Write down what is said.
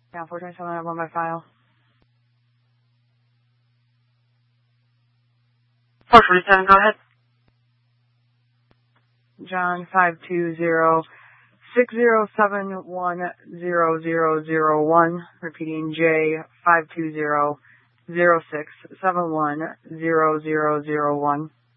Yeah, 427, I have on my file. 447, go ahead. John 520-607-10001. Repeating J 520-0671-0001.